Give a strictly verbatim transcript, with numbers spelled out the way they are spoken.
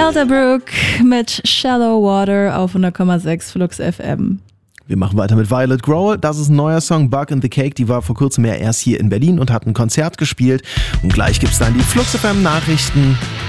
Elderbrook mit Shallow Water auf hundert Komma sechs Flux F M. Wir machen weiter mit Violet Grohl. Das ist ein neuer Song, Bug in the Cake. Die war vor kurzem ja erst hier in Berlin und hat ein Konzert gespielt. Und gleich gibt's dann die Flux F M Nachrichten.